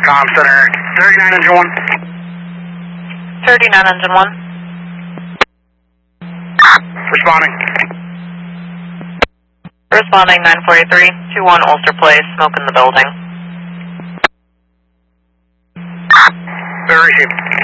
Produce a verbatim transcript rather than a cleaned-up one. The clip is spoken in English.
Com Center, thirty-nine engine one. thirty-nine engine one. Responding. Responding nine forty-three, two one Ulster Place, smoke in the building. Very received.